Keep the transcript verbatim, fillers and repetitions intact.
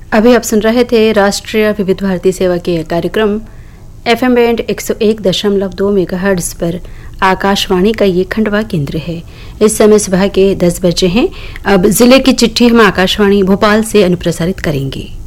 अभी आप सुन रहे थे राष्ट्रीय विविध भारती सेवा के कार्यक्रम एफएम बैंड एक सौ एक दशमलव दो मेगाहर्ट्ज पर आकाशवाणी का ये खंडवा केंद्र है। इस समय सुबह के दस बजे हैं। अब जिले की चिट्ठी हम आकाशवाणी भोपाल से अनुप्रसारित करेंगे।